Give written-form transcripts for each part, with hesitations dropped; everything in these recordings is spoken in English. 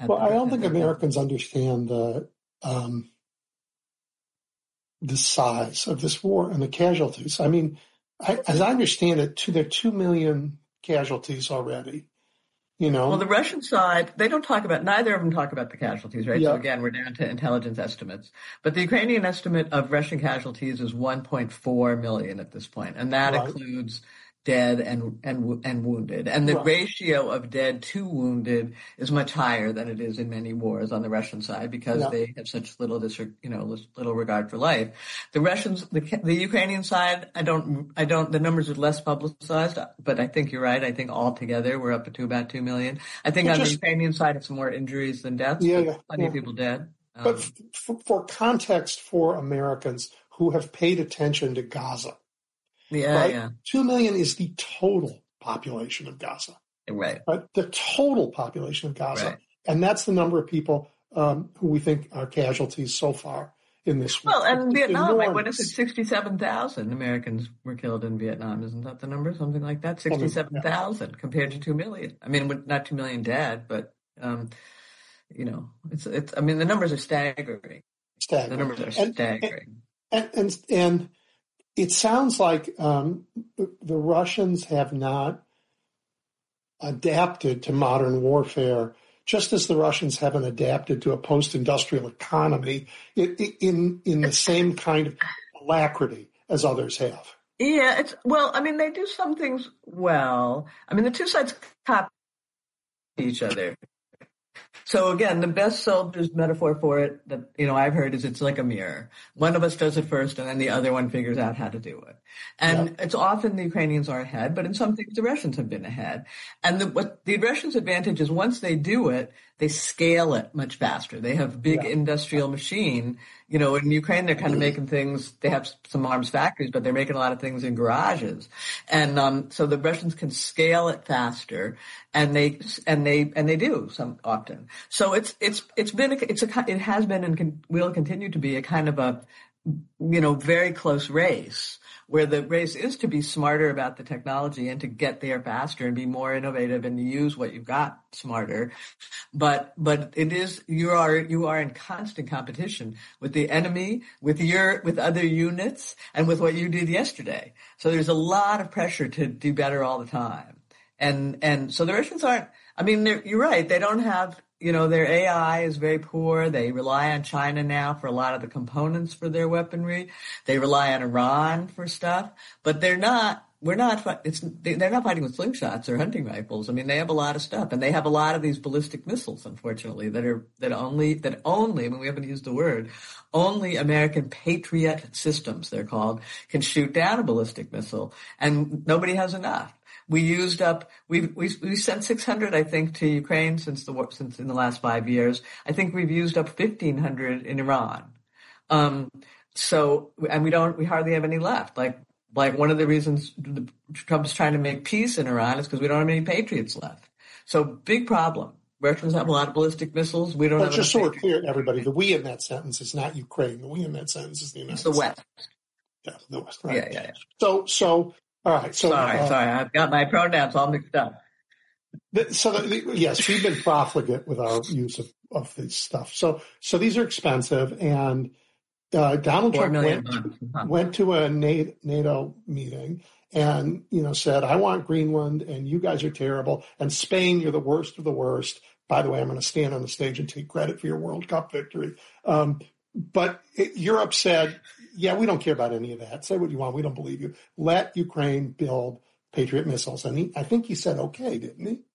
Well, I don't think Americans understand the size of this war and the casualties. I mean, as I understand it, there are 2 million casualties already. Well, the Russian side, neither of them talk about the casualties, right? Yeah. So again, we're down to intelligence estimates. But the Ukrainian estimate of Russian casualties is 1.4 million at this point, and that includes dead and wounded. And the ratio of dead to wounded is much higher than it is in many wars on the Russian side because they have such little regard for life. The Russians, the Ukrainian side, the numbers are less publicized, but I think you're right. I think altogether we're up to about 2 million. I think on the Ukrainian side, it's more injuries than deaths. Plenty of people dead. But for context for Americans who have paid attention to Gaza, 2 million is the total population of Gaza. Right. The total population of Gaza. Right. And that's the number of people who we think are casualties so far in this war. Well, and Vietnam, what is it, 67,000 Americans were killed in Vietnam. Isn't that the number? Something like that? 67,000 compared to 2 million. I mean, not 2 million dead, but, it's I mean, the numbers are staggering. The numbers are staggering. And it sounds like the Russians have not adapted to modern warfare, just as the Russians haven't adapted to a post-industrial economy in the same kind of alacrity as others have. Yeah, they do some things well. I mean, the two sides copy each other. So again, the best soldier's metaphor for it that, I've heard is it's like a mirror. One of us does it first and then the other one figures out how to do it. And it's often the Ukrainians are ahead, but in some things the Russians have been ahead. And what the Russians' advantage is once they do it, they scale it much faster. They have big industrial machine. In Ukraine, they're kind of making things, they have some arms factories, but they're making a lot of things in garages. And, so the Russians can scale it faster and they do some often. So it has been and will continue to be a kind of a, very close race where the race is to be smarter about the technology and to get there faster and be more innovative and to use what you've got smarter. But it is, you are in constant competition with the enemy, with other units and with what you did yesterday. So there's a lot of pressure to do better all the time. And so the Russians aren't, you're right. They don't have, their AI is very poor. They rely on China now for a lot of the components for their weaponry. They rely on Iran for stuff, but they're not fighting with slingshots or hunting rifles. They have a lot of stuff and they have a lot of these ballistic missiles, unfortunately, that only, when we haven't used the word, only American Patriot systems, they're called, can shoot down a ballistic missile and nobody has enough. We sent 600, I think, to Ukraine since in the last 5 years. I think we've used up 1,500 in Iran. And we hardly have any left. Like one of the reasons Trump's trying to make peace in Iran is because we don't have any Patriots left. So big problem. Russians have a lot of ballistic missiles. We don't have. Just so we're clear, everybody, the we in that sentence is not Ukraine. The we in that sentence is the United States. It's the West. Yeah, the West. Right. Yeah. So. All right. So sorry. I've got my pronouns all mixed up. Yes, we've been profligate with our use of this stuff. So these are expensive, and Donald Trump went to a NATO meeting and said, "I want Greenland, and you guys are terrible, and Spain, you're the worst of the worst. By the way, I'm going to stand on the stage and take credit for your World Cup victory." But Europe said, yeah, we don't care about any of that. Say what you want. We don't believe you. Let Ukraine build Patriot missiles. And I think he said okay, didn't he?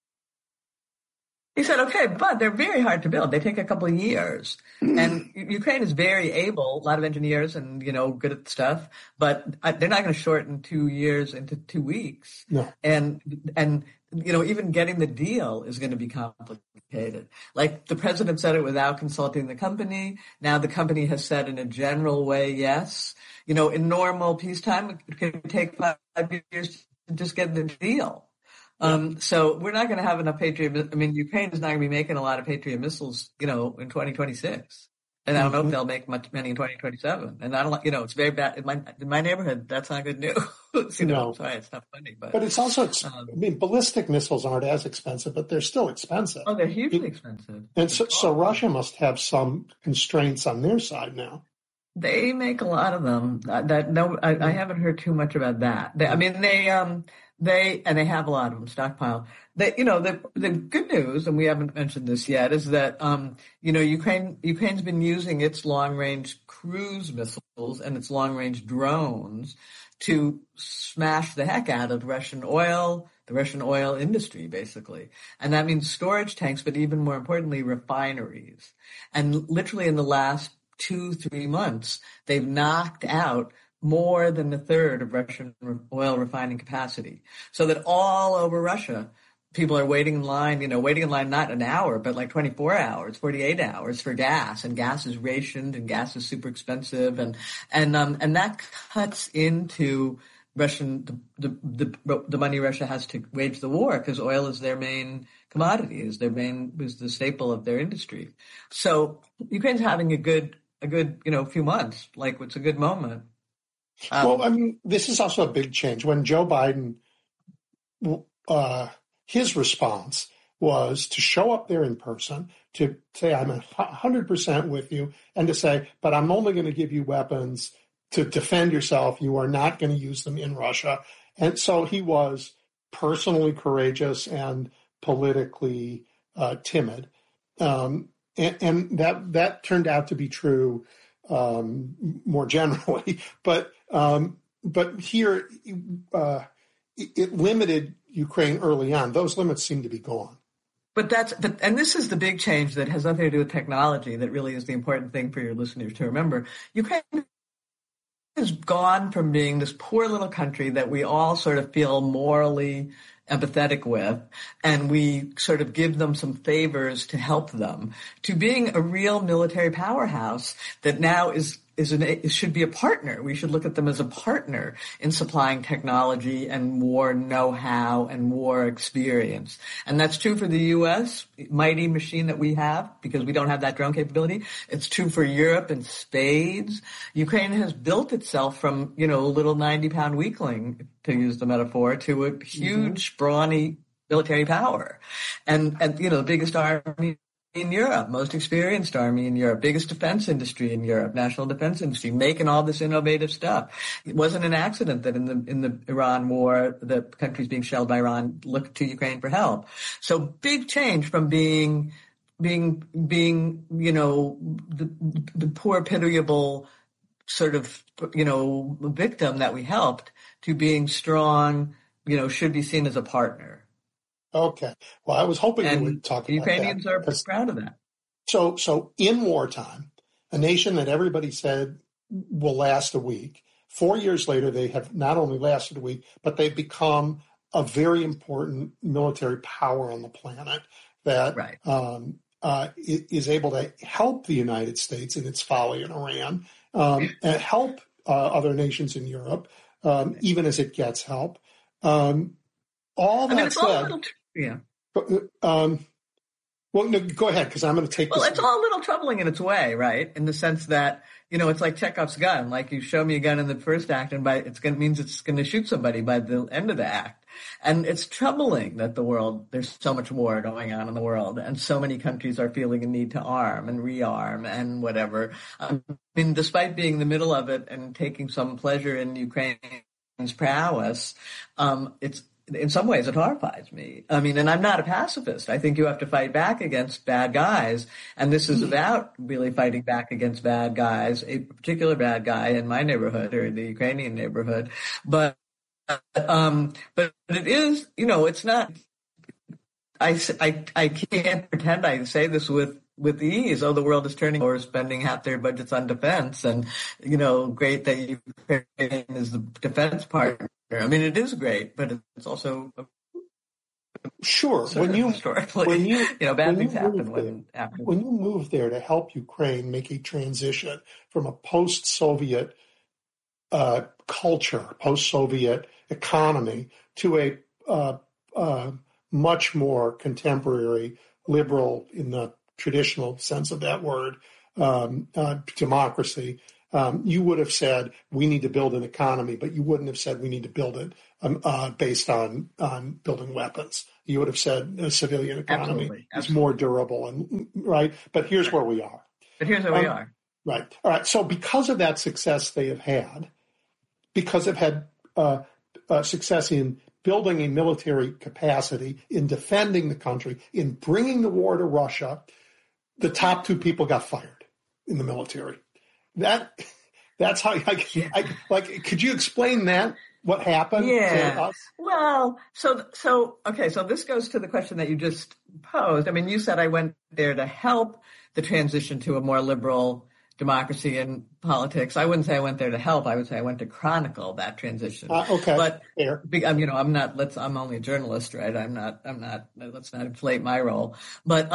He said okay, but they're very hard to build. They take a couple of years. And Ukraine is very able, a lot of engineers and, good at stuff, but they're not going to shorten 2 years into 2 weeks. No. And even getting the deal is going to be complicated. Like the president said it without consulting the company. Now the company has said in a general way, yes. In normal peacetime, it can take 5 years to just get the deal. So we're not going to have enough Patriot. Ukraine is not going to be making a lot of Patriot missiles, in 2026. And I don't know if they'll make many in 2027. And I don't, it's very bad in my neighborhood. That's not good news. No. Sorry, it's not funny, but it's also, ballistic missiles aren't as expensive, but they're still expensive. Oh, they're hugely expensive. And so Russia must have some constraints on their side now. They make a lot of them. I haven't heard too much about that. They have a lot of them stockpiled. The good news, and we haven't mentioned this yet, is that Ukraine's been using its long-range cruise missiles and its long-range drones to smash the heck out of the Russian oil industry, basically. And that means storage tanks, but even more importantly, refineries. And literally in the last 2-3 months, they've knocked out more than a third of Russian oil refining capacity. So that all over Russia, people are waiting in line not an hour, but like 24 hours, 48 hours for gas, and gas is rationed and gas is super expensive. And that cuts into the money Russia has to wage the war, because oil is their main commodity, is the staple of their industry. So Ukraine's having a good few months, like it's a good moment. This is also a big change. When Joe Biden, his response was to show up there in person, to say, I'm 100% with you, and to say, but I'm only going to give you weapons to defend yourself. You are not going to use them in Russia. And so he was personally courageous and politically timid. And that turned out to be true more generally. But here, it limited Ukraine early on. Those limits seem to be gone. And this is the big change that has nothing to do with technology. That really is the important thing for your listeners to remember. Ukraine has gone from being this poor little country that we all sort of feel morally empathetic with, and we sort of give them some favors to help them, to being a real military powerhouse that now should be a partner. We should look at them as a partner in supplying technology and war know-how and war experience. And that's true for the U.S., mighty machine that we have, because we don't have that drone capability. It's true for Europe in spades. Ukraine has built itself from, a little 90-pound weakling, to use the metaphor, to a huge, brawny military power. And the biggest army in Europe, most experienced army in Europe, biggest defense industry in Europe, national defense industry, making all this innovative stuff. It wasn't an accident that in the Iran war, the countries being shelled by Iran looked to Ukraine for help. So big change from being the poor, pitiable sort of, victim that we helped, to being strong, should be seen as a partner. Okay. Well, I was hoping you would talk about that. Ukrainians are proud of that. So in wartime, a nation that everybody said will last a week, 4 years later, they have not only lasted a week, but they've become a very important military power on the planet that is able to help the United States in its folly in Iran, and help other nations in Europe, even as it gets help. Yeah. Well, no, go ahead, because I'm going to take this. Well, it's all a little troubling in its way, right? In the sense that, it's like Chekhov's gun. Like, you show me a gun in the first act, and means it's going to shoot somebody by the end of the act. And it's troubling that there's so much war going on in the world, and so many countries are feeling a need to arm and rearm and whatever. Despite being in the middle of it and taking some pleasure in Ukraine's prowess, in some ways, it horrifies me. And I'm not a pacifist. I think you have to fight back against bad guys. And this is about really fighting back against bad guys, a particular bad guy in my neighborhood or the Ukrainian neighborhood. But it is, it's not, I can't pretend I say this with ease. Oh, the world is turning or spending half their budgets on defense, and, great that Ukraine is the defense partner. It is great, but it's also sure. When you bad things happen when you move there to help Ukraine make a transition from a post-Soviet culture, post-Soviet economy, to a much more contemporary, liberal in the traditional sense of that word, democracy, you would have said we need to build an economy, but you wouldn't have said we need to build it based on building weapons. You would have said a civilian economy is more durable, and right. But here's where we are. Right. All right. So because of that success they have had, because they've had success in building a military capacity, in defending the country, in bringing the war to Russia, the top two people got fired in the military. That's how could you explain that? What happened to us? Well, so this goes to the question that you just posed. I mean, you said I went there to help the transition to a more liberal democracy and politics. I wouldn't say I went there to help. I would say I went to chronicle that transition. Okay. But fair. I'm only a journalist, right? I'm not, let's not inflate my role. But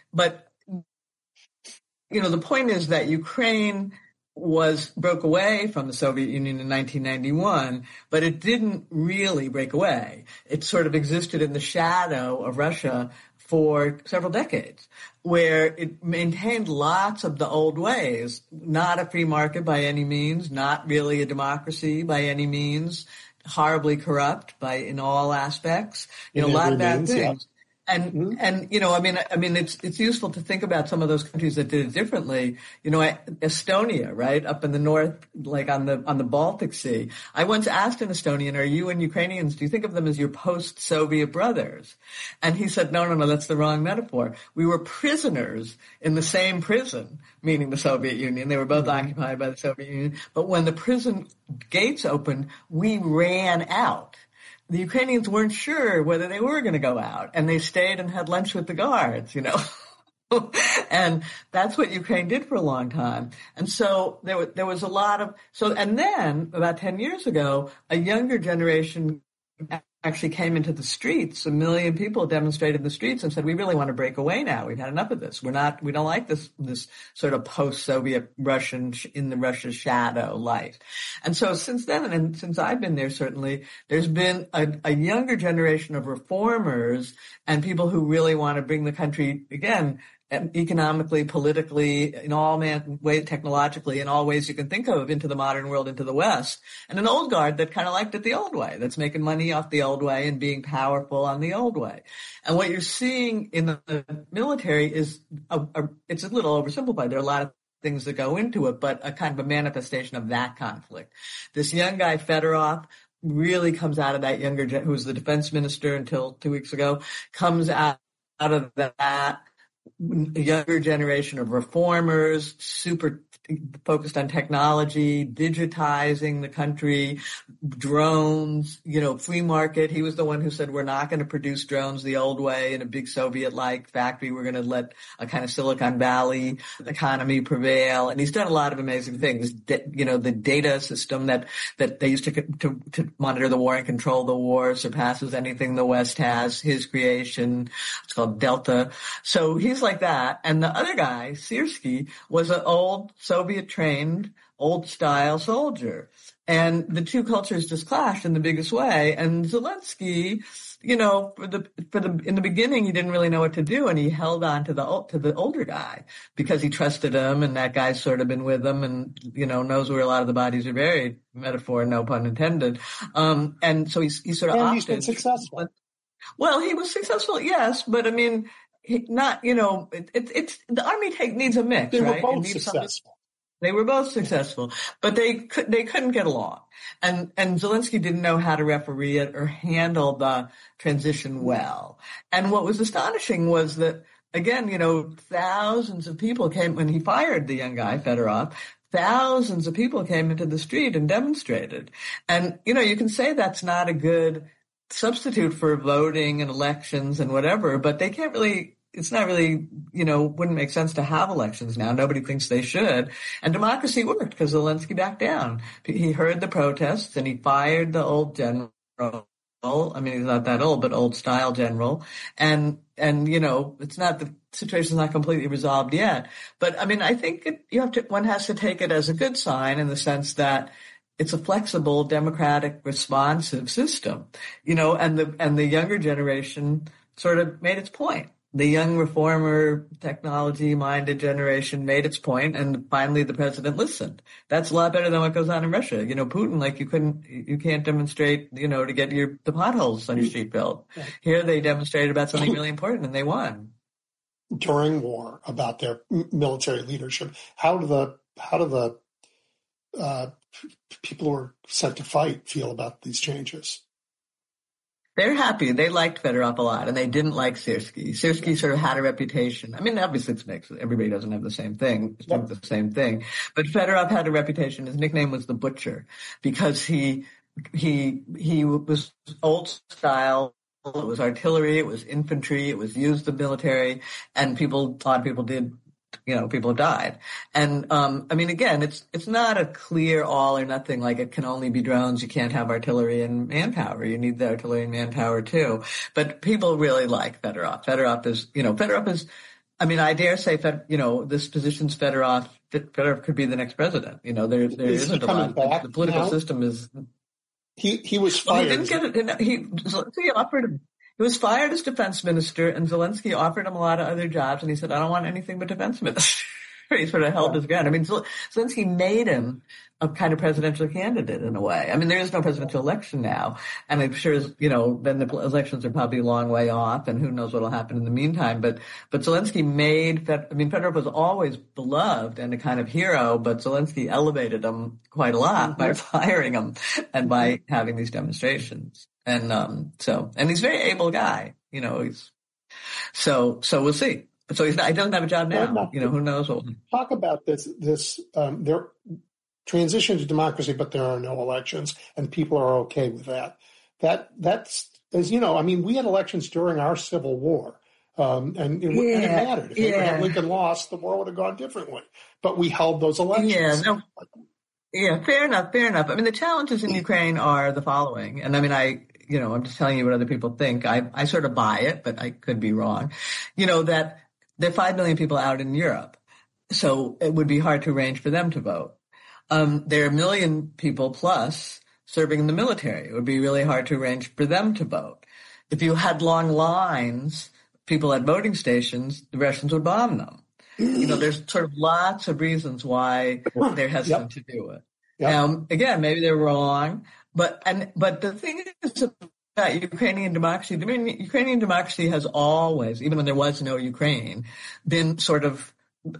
the point is that Ukraine broke away from the Soviet Union in 1991, but it didn't really break away. It sort of existed in the shadow of Russia for several decades, where it maintained lots of the old ways, not a free market by any means, not really a democracy by any means, horribly corrupt in all aspects, a lot of bad things. Yeah. And it's useful to think about some of those countries that did it differently. Estonia, right, up in the north, like on the Baltic Sea. I once asked an Estonian, "Are you and Ukrainians, do you think of them as your post-Soviet brothers?" And he said, "No, that's the wrong metaphor. We were prisoners in the same prison," meaning the Soviet Union. They were both occupied by the Soviet Union. But when the prison gates opened, we ran out. The Ukrainians weren't sure whether they were going to go out, and they stayed and had lunch with the guards, And that's what Ukraine did for a long time. And so there was a lot of and then about 10 years ago, a younger generation actually came into the streets. 1 million people demonstrated in the streets and said, "We really want to break away now. We've had enough of this. We don't like this sort of post-Soviet Russian in the Russia shadow life." And so since then, and since I've been there, certainly there's been a younger generation of reformers and people who really want to bring the country again, economically, politically, in all ways, technologically, in all ways you can think of, into the modern world, into the West, and an old guard that kind of liked it the old way, that's making money off the old way and being powerful on the old way. And what you're seeing in the military is it's a little oversimplified. There are a lot of things that go into it, but a kind of a manifestation of that conflict. This young guy, Fedorov, really comes out of that who was the defense minister until 2 weeks ago, comes out of that younger generation of reformers, super focused on technology, digitizing the country, drones, free market. He was the one who said, "We're not going to produce drones the old way in a big Soviet-like factory. We're going to let a kind of Silicon Valley economy prevail." And he's done a lot of amazing things. The data system that they used to monitor the war and control the war surpasses anything the West has. His creation. It's called Delta. So he's like that. And the other guy, Syrskyi, was an old Soviet-trained, old-style soldier. And the two cultures just clashed in the biggest way. And Zelensky, in the beginning, he didn't really know what to do, and he held on to the older guy because he trusted him, and that guy's sort of been with him, and knows where a lot of the bodies are buried. Metaphor, no pun intended. And so he sort of opted. He's been successful. Well, he was successful, yes, but I mean, it's the army needs a mix. They were right? both successful. They were both successful, but they couldn't get along. And Zelensky didn't know how to referee it or handle the transition well. And what was astonishing was that, again, thousands of people came when he fired the young guy, Fedorov. Thousands of people came into the street and demonstrated. And, you can say that's not a good substitute for voting and elections and whatever, but they can't really, it's not really, wouldn't make sense to have elections now. Nobody thinks they should. And democracy worked because Zelensky backed down. He heard the protests and he fired the old general. I mean, he's not that old, but old style general. And it's not, the situation's not completely resolved yet. But I mean, I think one has to take it as a good sign in the sense that it's a flexible, democratic, responsive system, and the younger generation sort of made its point. the young reformer, technology-minded generation made its point, and finally the president listened. That's a lot better than what goes on in Russia. Putin, like you can't demonstrate, to get the potholes on your street built. Here they demonstrated about something really important, and they won. During war, about their military leadership, how do the people who are sent to fight feel about these changes? They're happy. They liked Fedorov a lot, and they didn't like Syrskyi. Syrskyi sort of had a reputation. I mean, obviously it's mixed. Everybody doesn't have the same thing. But Fedorov had a reputation. His nickname was the Butcher because he was old style. It was artillery. It was infantry. It was used the military, and a lot of people did. People have died. And, again, it's not a clear all or nothing, like it can only be drones. You can't have artillery and manpower. You need the artillery and manpower too. But people really like Fedorov. Fedorov is, I dare say, this positions Fedorov could be the next president. There isn't a lot. The political system is. He was fired. Well, he didn't get it. He offered him. He was fired as defense minister, and Zelensky offered him a lot of other jobs, and he said, I don't want anything but defense minister. He sort of held his ground. Zelensky made him a kind of presidential candidate in a way. There is no presidential election now, and I'm sure, then the elections are probably a long way off, and who knows what will happen in the meantime. But Zelensky Fedorov was always beloved and a kind of hero, but Zelensky elevated him quite a lot by firing him and by having these demonstrations. And he's a very able guy, so we'll see. So he doesn't have a job now. Who knows what. Talk about this their transition to democracy, but there are no elections, and people are okay with that. That's, as we had elections during our Civil War. And it mattered. If Lincoln lost, the war would have gone differently. But we held those elections. Yeah, fair enough. The challenges in Ukraine are the following. And I'm just telling you what other people think. I sort of buy it, but I could be wrong. That there are 5 million people out in Europe. So it would be hard to arrange for them to vote. There are 1 million people plus serving in the military. It would be really hard to arrange for them to vote. If you had long lines, people at voting stations, the Russians would bomb them. There's sort of lots of reasons why they're hesitant to do it. Yep. Again, maybe they're wrong, but the thing is about Ukrainian democracy. Ukrainian democracy has always, even when there was no Ukraine, been sort of,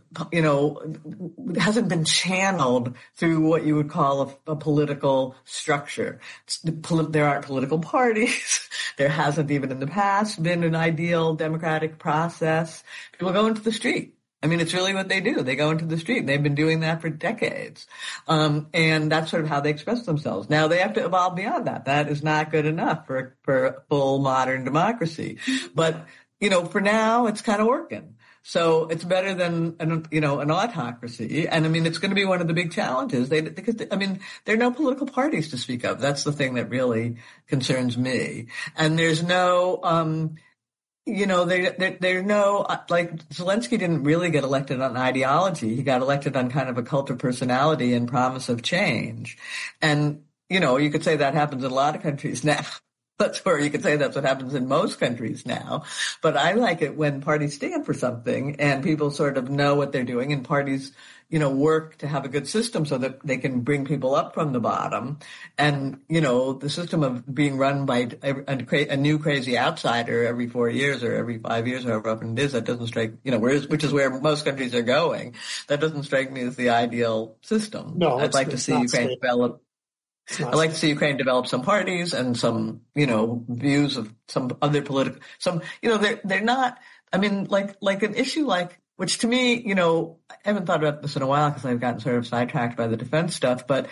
hasn't been channeled through what you would call a political structure. There aren't political parties. There hasn't even in the past been an ideal democratic process. People go into the street. It's really what they do. They go into the street. They've been doing that for decades. And that's sort of how they express themselves. Now they have to evolve beyond that. That is not good enough for a full modern democracy. But, for now it's kind of working. So it's better than an autocracy. And it's going to be one of the big challenges. Because there are no political parties to speak of. That's the thing that really concerns me. And there's no, there's no, Zelensky didn't really get elected on ideology. He got elected on kind of a cult of personality and promise of change. And, you could say that happens in a lot of countries now. Or you could say that's what happens in most countries now. But I like it when parties stand for something and people sort of know what they're doing, and parties, work to have a good system so that they can bring people up from the bottom. And, the system of being run by a new crazy outsider every 4 years or every 5 years, however often it is, that doesn't strike, which is where most countries are going. That doesn't strike me as the ideal system. No, I'd like to see Ukraine develop. I'd like to see Ukraine develop some parties and some, views of some other political, they're not, like an issue which to me, I haven't thought about this in a while because I've gotten sort of sidetracked by the defense stuff, but,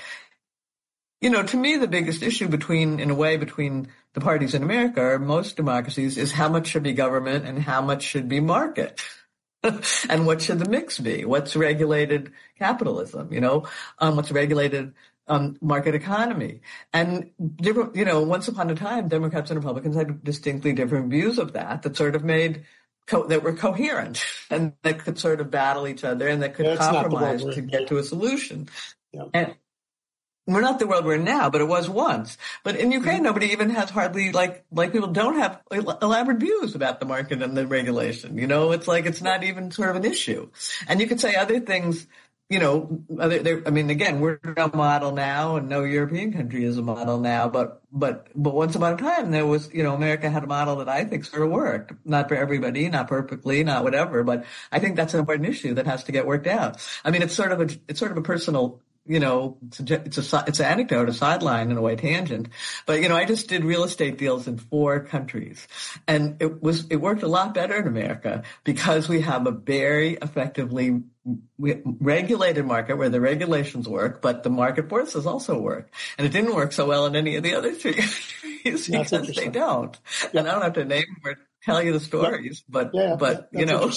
to me, the biggest issue between the parties in America or most democracies is how much should be government and how much should be market. And what should the mix be? What's regulated capitalism, what's regulated market economy. And different, once upon a time, Democrats and Republicans had distinctly different views of that sort of made that were coherent and that could sort of battle each other and that could compromise to get to a solution. Yeah. And we're not the world we're in now, but it was once. But in Ukraine, nobody even has hardly, like people don't have elaborate views about the market and the regulation. You know, it's like it's not even sort of an issue. And you could say other things, you know, again, we're a model now, and no European country is a model now. But once upon a time, there was, you know, America had a model that I think sort of worked. Not for everybody, not perfectly, not whatever. But I think that's an important issue that has to get worked out. I mean, it's sort of a personal, you know, it's an anecdote, a sideline in a way, tangent. But, you know, I just did real estate deals in 4 countries, and it worked a lot better in America because we have a very effectively regulated market where the regulations work, but the market forces also work. And it didn't work so well in any of the other 3 countries because they don't. Yeah. And I don't have to name or tell you the stories, but you know.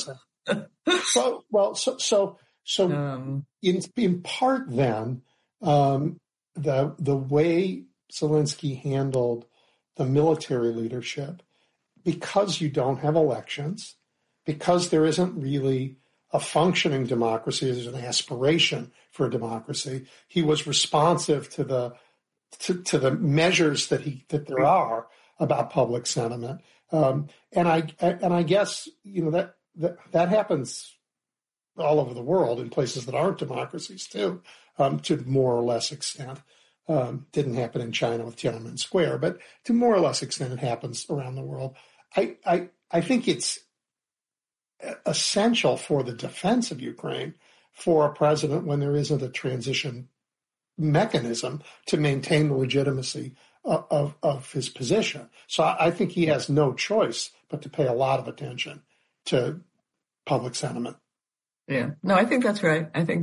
So in part then, the way Zelensky handled the military leadership, because you don't have elections, because there isn't really a functioning democracy, there's an aspiration for a democracy, he was responsive to the measures that there are about public sentiment. And I guess, you know, that happens all over the world in places that aren't democracies too, to more or less extent. Didn't happen in China with Tiananmen Square, but to more or less extent it happens around the world. I think it's essential for the defense of Ukraine for a president, when there isn't a transition mechanism, to maintain the legitimacy of his position. So I think he has no choice but to pay a lot of attention to public sentiment. Yeah, no, I think that's right. And,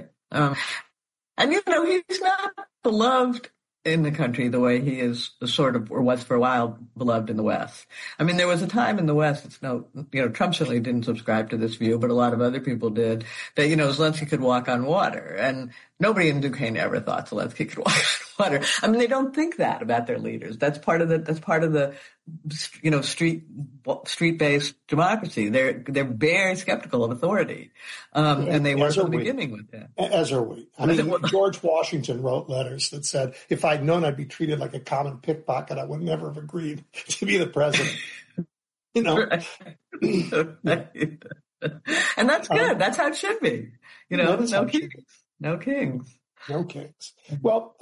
you know, he's not beloved in the country the way he is sort of, or was for a while, beloved in the West. I mean, there was a time in the West, Trump certainly didn't subscribe to this view, but a lot of other people did, that, you know, Zelensky could walk on water. And nobody in Ukraine ever thought Zelensky could walk on water. I mean, they don't think that about their leaders. That's part of the, you know, street-based democracy. They're very skeptical of authority. And they were from the beginning with that. As are we. I mean, George Washington wrote letters that said, if I'd known I'd be treated like a common pickpocket, I would never have agreed to be the president. You know? Right. And that's good. That's how it should be. You know, no kings. Well,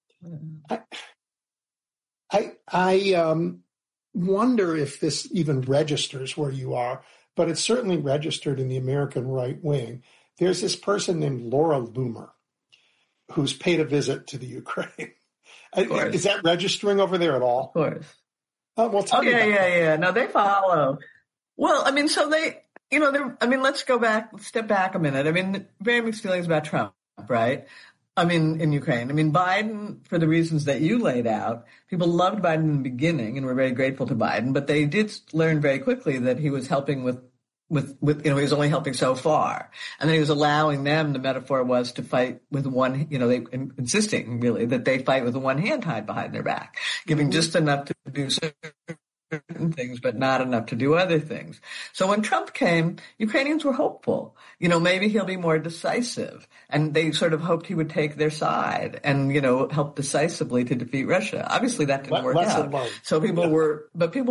I wonder if this even registers where you are, but it's certainly registered in the American right wing. There's this person named Laura Loomer who's paid a visit to the Ukraine. Is that registering over there at all? Of course. Well, tell me about that. Yeah. No, they follow. Well, I mean, so they, you know, let's step back a minute. I mean, very mixed feelings about Trump, right? I mean, in Ukraine. I mean, Biden, for the reasons that you laid out, people loved Biden in the beginning and were very grateful to Biden, but they did learn very quickly that he was helping with, you know, he was only helping so far. And then he was allowing them, the metaphor was, to fight with one, you know, they insisting really that they fight with one hand tied behind their back, giving just enough to do certain things, but not enough to do other things. So when Trump came, Ukrainians were hopeful. You know, maybe he'll be more decisive. And they sort of hoped he would take their side and, you know, help decisively to defeat Russia. Obviously that didn't work out. So people were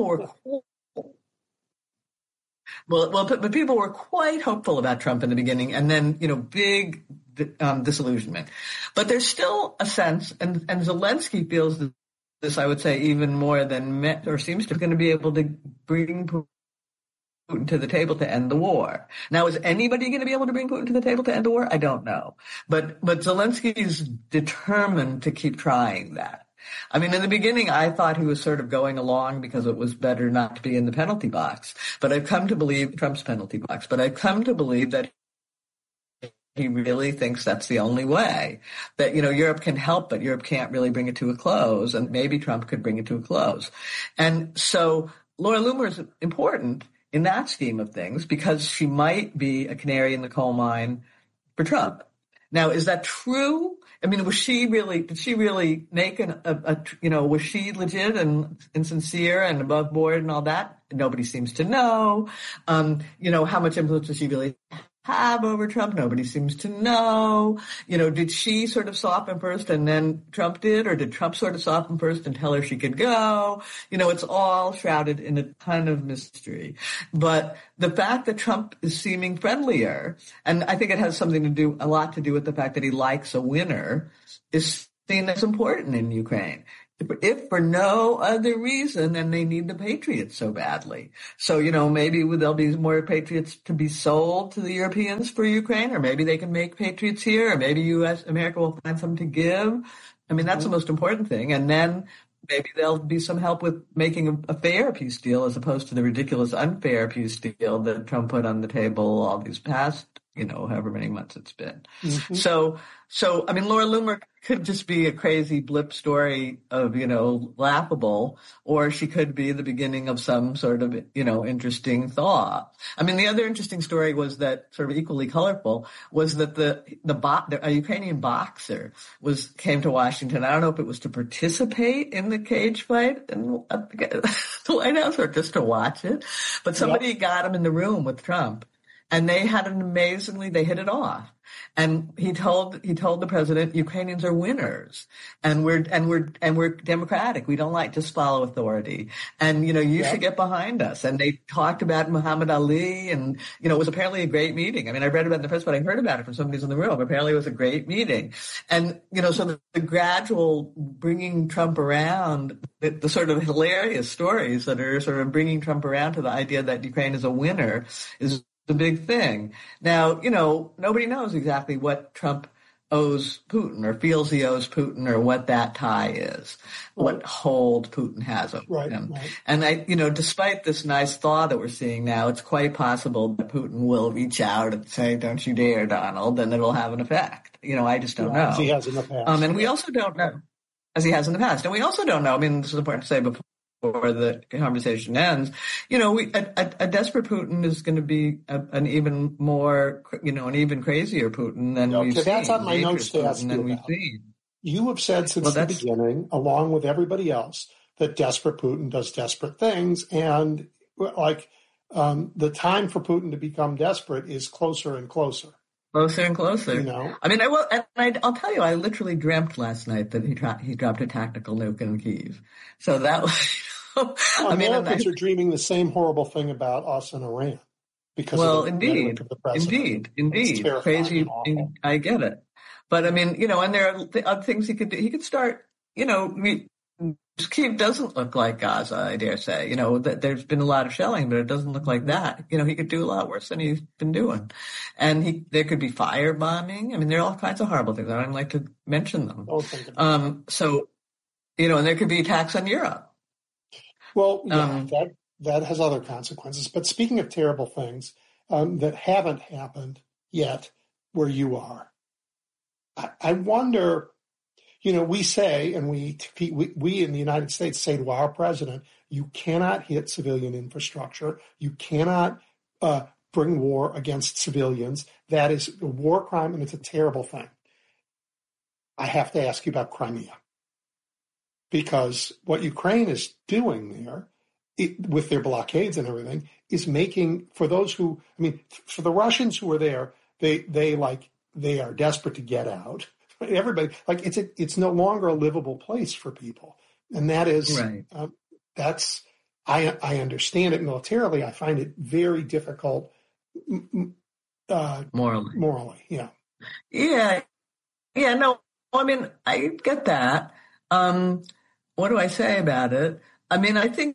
people were quite hopeful about Trump in the beginning, and then, you know, big disillusionment. But there's still a sense, and Zelensky feels this, I would say, even more than or seems to be going to be able to bring Putin to the table to end the war. Now, is anybody going to be able to bring Putin to the table to end the war? I don't know. But Zelensky is determined to keep trying that. I mean, in the beginning, I thought he was sort of going along because it was better not to be in the penalty box. But I've come to believe Trump's penalty box. But I've come to believe that he really thinks that's the only way. That, you know, Europe can help, but Europe can't really bring it to a close. And maybe Trump could bring it to a close. And so Laura Loomer is important in that scheme of things because she might be a canary in the coal mine for Trump. Now, is that true? I mean, did she really make was she legit and sincere and above board and all that? Nobody seems to know. You know, how much influence does she really have over Trump. Nobody seems to know. Did she sort of soften first and then Trump did, or did Trump sort of soften first and tell her she could go? It's all shrouded in a ton of mystery. But the fact that Trump is seeming friendlier, and I think it has a lot to do with the fact that he likes a winner, is seen as important in Ukraine. If for no other reason than they need the Patriots so badly. So, maybe there'll be more Patriots to be sold to the Europeans for Ukraine, or maybe they can make Patriots here, or maybe America will find some to give. I mean, that's the most important thing. And then maybe there'll be some help with making a fair peace deal as opposed to the ridiculous unfair peace deal that Trump put on the table all these past, however many months it's been. Mm-hmm. So, I mean, Laura Loomer could just be a crazy blip story of, laughable, or she could be the beginning of some sort of, interesting thaw. I mean, the other interesting story was that, sort of equally colorful, was that a Ukrainian boxer came to Washington. I don't know if it was to participate in the cage fight in the White House or just to watch it, but somebody got him in the room with Trump. And they hit it off. And he told the president, Ukrainians are winners, and we're democratic. We don't like just follow authority. And, you should get behind us. And they talked about Muhammad Ali, and, it was apparently a great meeting. I mean, I read about it in the press, but I heard about it from somebody who's in the room. Apparently it was a great meeting. And, so the gradual bringing Trump around, the sort of hilarious stories that are sort of bringing Trump around to the idea that Ukraine is a winner is the big thing. Now, nobody knows exactly what Trump owes Putin or feels he owes Putin or what that tie is, what hold Putin has over him. Right. And despite this nice thaw that we're seeing now, it's quite possible that Putin will reach out and say, don't you dare, Donald, and it'll have an effect. I just don't know. As he has in the past. And we also don't know, as he has in the past. And we also don't know, I mean, this is important to say before the conversation ends, a desperate Putin is going to be an even more, an even crazier Putin than we've seen. That's on my notes to ask you about. You have said since the beginning, along with everybody else, that desperate Putin does desperate things, and the time for Putin to become desperate is closer and closer. Closer and closer. I mean, I'll tell you, I literally dreamt last night that he dropped a tactical nuke in Kyiv. So that was, Americans are dreaming the same horrible thing about us and Iran because of the president. Indeed. Crazy. I get it. But I mean, and there are other things he could do. He could start, Kyiv doesn't look like Gaza, I dare say. There's been a lot of shelling, but it doesn't look like that. He could do a lot worse than he's been doing. And there could be firebombing. I mean, there are all kinds of horrible things. I don't even like to mention them. And there could be attacks on Europe. Well, that has other consequences. But speaking of terrible things that haven't happened yet where you are, I wonder... we say, and we in the United States say to our president, you cannot hit civilian infrastructure. You cannot bring war against civilians. That is a war crime, and it's a terrible thing. I have to ask you about Crimea. Because what Ukraine is doing there, with their blockades and everything, is making, for those who, for the Russians who are there, they are desperate to get out. Everybody, it's no longer a livable place for people, and that is right. I understand it militarily. I find it very difficult morally. Yeah. No, I mean, I get that. What do I say about it? I mean, I think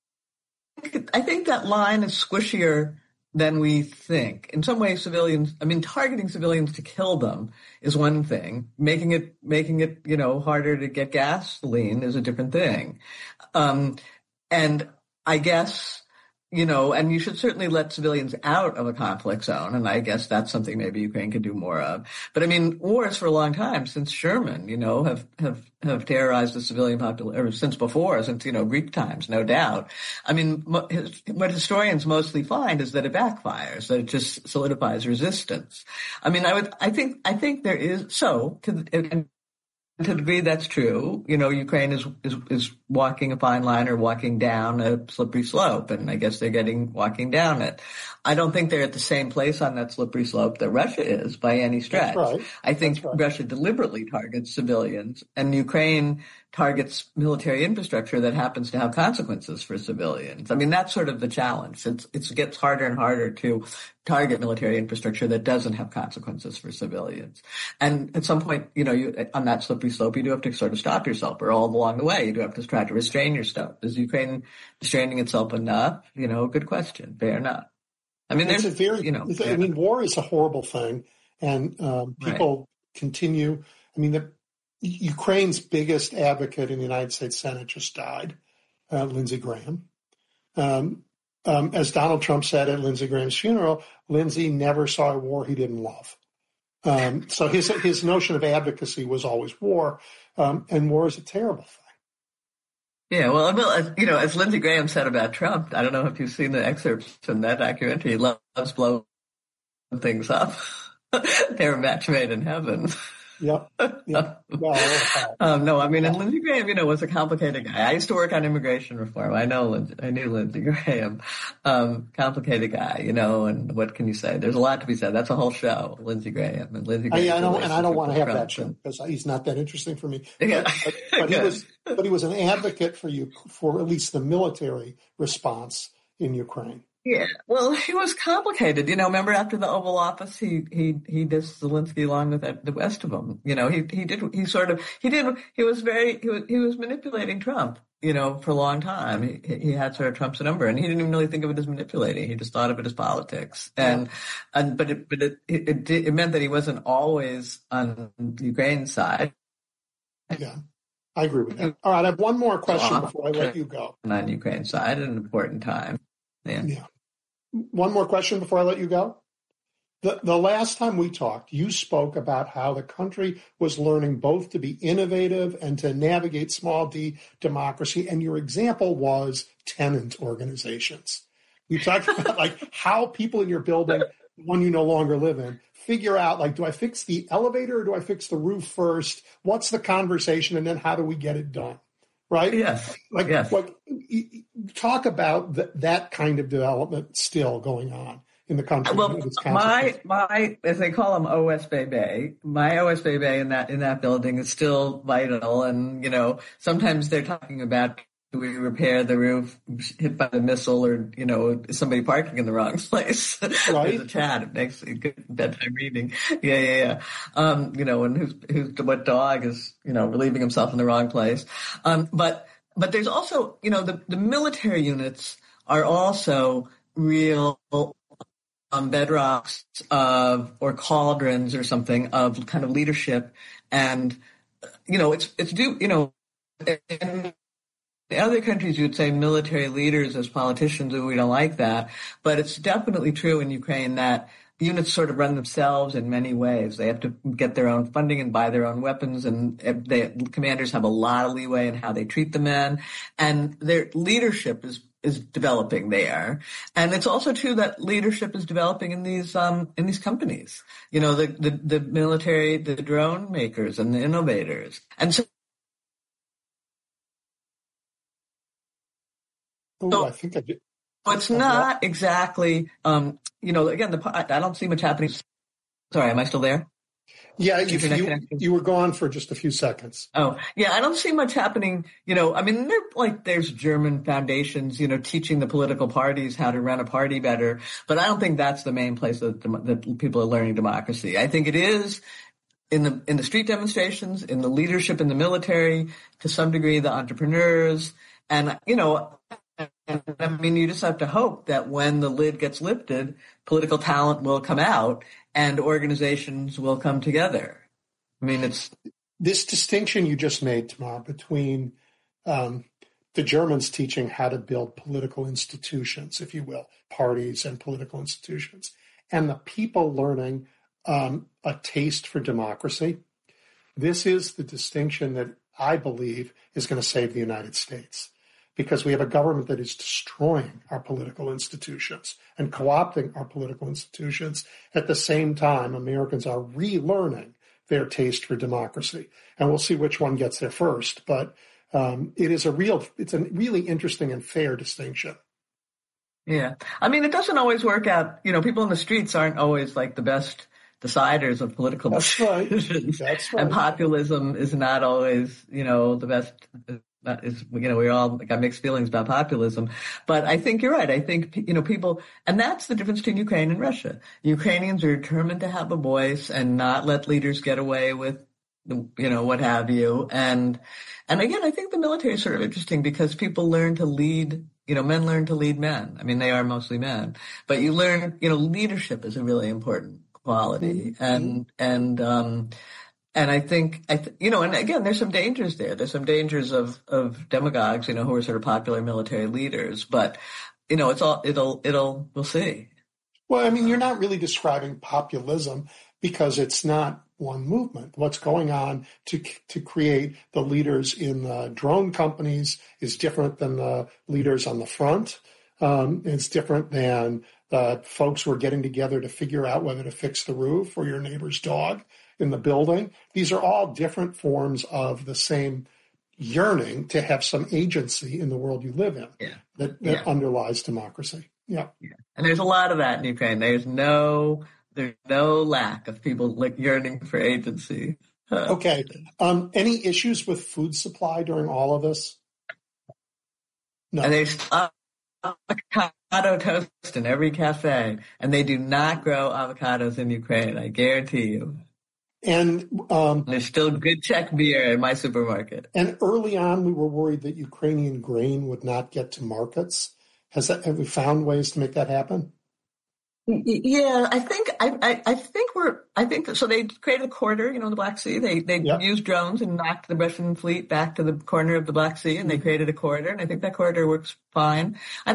that line is squishier than we think. In some ways, targeting civilians to kill them is one thing. Making it, harder to get gasoline is a different thing. And I guess, and you should certainly let civilians out of a conflict zone. And I guess that's something maybe Ukraine could do more of. But I mean, wars for a long time, since Sherman, have terrorized the civilian population, since Greek times, no doubt. I mean, what historians mostly find is that it backfires, that it just solidifies resistance. I mean, I think there is, to a degree, that's true. Ukraine is walking a fine line or walking down a slippery slope, and I guess they're walking down it. I don't think they're at the same place on that slippery slope that Russia is by any stretch. That's right. I think Russia deliberately targets civilians, and Ukraine targets military infrastructure that happens to have consequences for civilians. I mean, that's sort of the challenge. It gets harder and harder to target military infrastructure that doesn't have consequences for civilians. And at some point, on that slippery slope, you do have to sort of stop yourself, or all along the way, you do have to try to restrain yourself. Is Ukraine restraining itself enough? Good question. Fair enough. I mean, war is a horrible thing, and people continue. I mean, Ukraine's biggest advocate in the United States Senate just died, Lindsey Graham. As Donald Trump said at Lindsey Graham's funeral, Lindsey never saw a war he didn't love. So his notion of advocacy was always war, and war is a terrible thing. Yeah, well, as Lindsey Graham said about Trump, I don't know if you've seen the excerpts from that documentary. He loves blowing things up. They're a match made in heaven. Yep. No, I mean, and Lindsey Graham, was a complicated guy. I used to work on immigration reform. I knew Lindsey Graham, complicated guy, and what can you say? There's a lot to be said. That's a whole show, Lindsey Graham and Lindsey Graham. I don't want to have that show because he's not that interesting for me. But he was an advocate for at least the military response in Ukraine. Yeah, well, he was complicated. Remember after the Oval Office, he dissed Zelensky along with the rest of them. He was manipulating Trump, for a long time. He had sort of Trump's number, and he didn't even really think of it as manipulating. He just thought of it as politics. But it meant that he wasn't always on Ukraine's side. Yeah. I agree with that. All right, I have one more question before I let you go. On Ukraine's side at an important time. Yeah. One more question before I let you go. The last time we talked, you spoke about how the country was learning both to be innovative and to navigate small d democracy, and your example was tenant organizations. You talked about how people in your building, the one you no longer live in, figure out do I fix the elevator or do I fix the roof first? What's the conversation, and then how do we get it done? Right? Yes. Talk about that kind of development still going on in the country. Well, my as they call them OSBB, my OSBB in that building is still vital, and sometimes they're talking about, do we repair the roof hit by the missile, or is somebody parking in the wrong place? Right. There's a chat. It makes a good bedtime reading. Yeah. And what dog is relieving himself in the wrong place. But there's also the military units are also real bedrocks or cauldrons or something of kind of leadership, and it's due in other countries, you'd say military leaders as politicians, and we don't like that. But it's definitely true in Ukraine that units sort of run themselves in many ways. They have to get their own funding and buy their own weapons, and commanders have a lot of leeway in how they treat the men, and their leadership is developing there. And it's also true that leadership is developing in these companies. The military, the drone makers, and the innovators, and so. I think I did. It's not exactly, again, I don't see much happening. Sorry, am I still there? Yeah, you were gone for just a few seconds. Oh, yeah, I don't see much happening. There's German foundations, teaching the political parties how to run a party better. But I don't think that's the main place that people are learning democracy. I think it is in the street demonstrations, in the leadership in the military, to some degree, the entrepreneurs. And, you just have to hope that when the lid gets lifted, political talent will come out and organizations will come together. It's this distinction you just made, Tamar, between the Germans teaching how to build political institutions, if you will, parties and political institutions, and the people learning a taste for democracy. This is the distinction that I believe is going to save the United States. Because we have a government that is destroying our political institutions and co-opting our political institutions. At the same time, Americans are relearning their taste for democracy. And we'll see which one gets there first. But it's a really interesting and fair distinction. Yeah. I mean, it doesn't always work out. People in the streets aren't always like the best deciders of political decisions. That's right. And populism is not always, the best. That is, we all got mixed feelings about populism. But I think you're right. I think, people, and that's the difference between Ukraine and Russia. Ukrainians are determined to have a voice and not let leaders get away with, what have you. And again, I think the military is sort of interesting because people learn to lead, men learn to lead men. I mean, they are mostly men, but you learn, leadership is a really important quality. Mm-hmm. And I think, and again, there's some dangers there. There's some dangers of demagogues, who are sort of popular military leaders. But, we'll see. Well, I mean, you're not really describing populism because it's not one movement. What's going on to create the leaders in the drone companies is different than the leaders on the front. It's different than the folks who are getting together to figure out whether to fix the roof or your neighbor's dog in the building. These are all different forms of the same yearning to have some agency in the world you live in that underlies democracy. Yeah. And there's a lot of that in Ukraine. There's no lack of people yearning for agency. Okay. Any issues with food supply during all of this? No. And there's avocado toast in every cafe, and they do not grow avocados in Ukraine, I guarantee you. And there's still good Czech beer in my supermarket. And early on, we were worried that Ukrainian grain would not get to markets. Have we found ways to make that happen? Yeah, I think so. They created a corridor, in the Black Sea. They used drones and knocked the Russian fleet back to the corner of the Black Sea, and they created a corridor. And I think that corridor works fine. I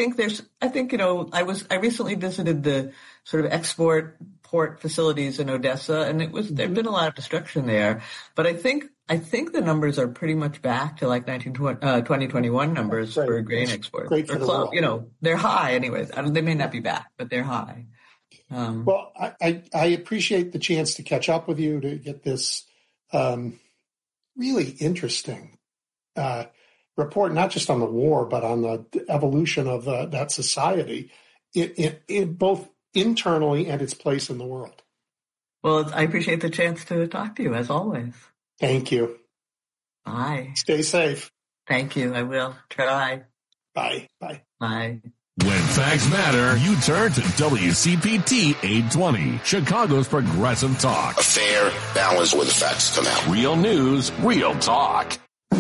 recently visited the sort of export port facilities in Odessa, and there'd been a lot of destruction there. But I think the numbers are pretty much back to like 2021 numbers for grain exports. Great for the world. They're high anyways. They may not be back, but they're high. Well, I appreciate the chance to catch up with you to get this really interesting report, not just on the war, but on the evolution of that society, in both internally and its place in the world. Well, I appreciate the chance to talk to you, as always. Thank you. Bye. Stay safe. Thank you. I will try. Bye. Bye. Bye. When facts matter, you turn to WCPT 820, Chicago's progressive talk. A fair balance where the facts come out. Real news, real talk.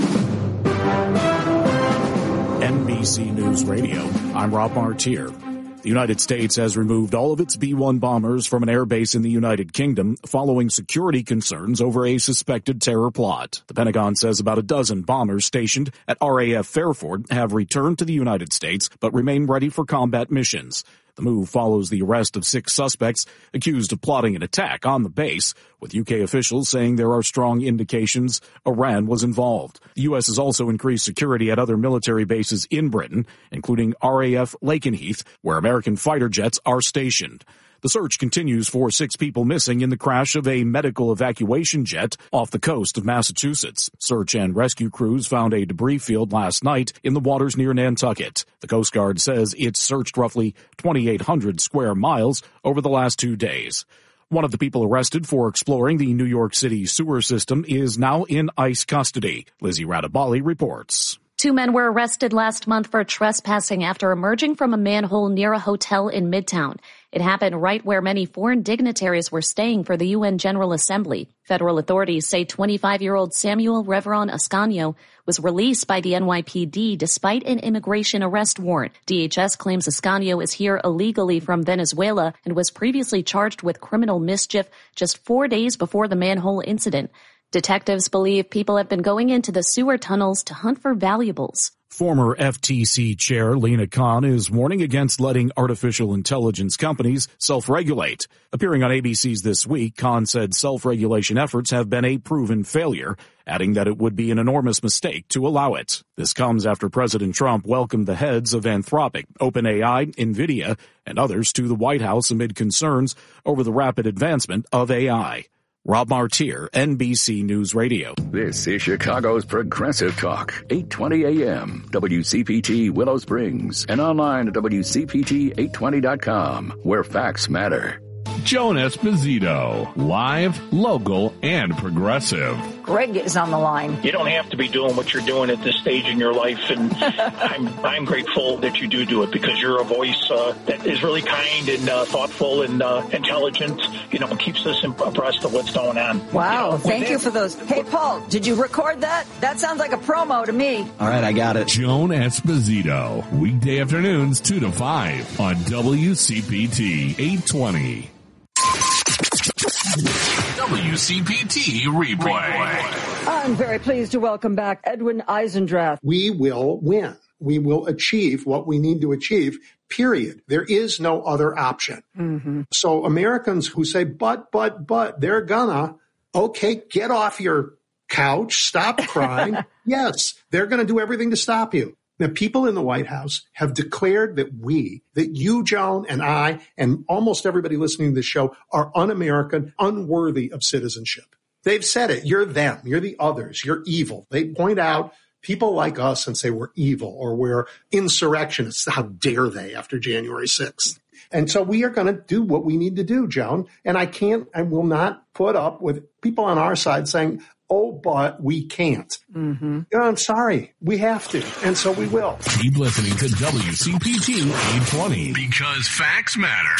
NBC News Radio. I'm Rob Martier. The United States has removed all of its B-1 bombers from an airbase in the United Kingdom following security concerns over a suspected terror plot. The Pentagon says about a dozen bombers stationed at RAF Fairford have returned to the United States but remain ready for combat missions. The move follows the arrest of 6 suspects accused of plotting an attack on the base, with UK officials saying there are strong indications Iran was involved. The U.S. has also increased security at other military bases in Britain, including RAF Lakenheath, where American fighter jets are stationed. The search continues for 6 people missing in the crash of a medical evacuation jet off the coast of Massachusetts. Search and rescue crews found a debris field last night in the waters near Nantucket. The Coast Guard says it searched roughly 2,800 square miles over the last 2 days. One of the people arrested for exploring the New York City sewer system is now in ICE custody. Lizzie Radabali reports. 2 men were arrested last month for trespassing after emerging from a manhole near a hotel in Midtown. It happened right where many foreign dignitaries were staying for the UN General Assembly. Federal authorities say 25-year-old Samuel Reveron Ascanio was released by the NYPD despite an immigration arrest warrant. DHS claims Ascanio is here illegally from Venezuela and was previously charged with criminal mischief just 4 days before the manhole incident. Detectives believe people have been going into the sewer tunnels to hunt for valuables. Former FTC Chair Lina Khan is warning against letting artificial intelligence companies self-regulate. Appearing on ABC's This Week, Khan said self-regulation efforts have been a proven failure, adding that it would be an enormous mistake to allow it. This comes after President Trump welcomed the heads of Anthropic, OpenAI, NVIDIA, and others to the White House amid concerns over the rapid advancement of AI. Rob Martier, NBC News Radio. This is Chicago's Progressive Talk, 820 AM, WCPT Willow Springs, and online at WCPT820.com, where facts matter. Joan Esposito, live, local, and progressive. Greg is on the line. You don't have to be doing what you're doing at this stage in your life, and I'm grateful that you do it, because you're a voice that is really kind and thoughtful and intelligent. Keeps us abreast of what's going on. Wow, thank you for those. Hey, Paul, did you record that? That sounds like a promo to me. All right, I got it. Joan Esposito, weekday afternoons 2 to 5 on WCPT 820. WCPT replay. I'm very pleased to welcome back Edwin Eisendrath. We will win. We will achieve what we need to achieve, period. There is no other option. Mm-hmm. So Americans who say, but, they're gonna, okay, get off your couch, stop crying. Yes, they're going to do everything to stop you. The people in the White House have declared that you, Joan, and I, and almost everybody listening to this show are un-American, unworthy of citizenship. They've said it. You're them. You're the others. You're evil. They point out people like us and say we're evil or we're insurrectionists. How dare they after January 6th? And so we are going to do what we need to do, Joan. And I will not put up with people on our side saying, oh, but we can't. Mm-hmm. I'm sorry. We have to. And so we will. Keep listening to WCPT 820 because facts matter.